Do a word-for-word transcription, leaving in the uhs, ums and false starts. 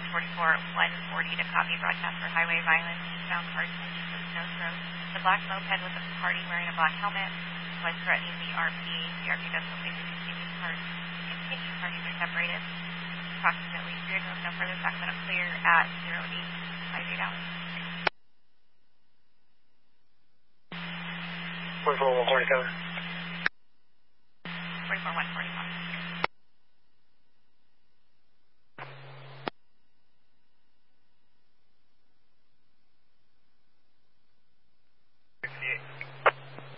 forty-four one forty to copy broadcast for highway violence, eastbound Carson east of Snows Road. The black moped with a party wearing a black helmet was threatening the R P. The R P does not continue parties. Continue parties are separated. Approximately three of no further Sacramento clear at zero eight five eight hours. one four one forty-seven.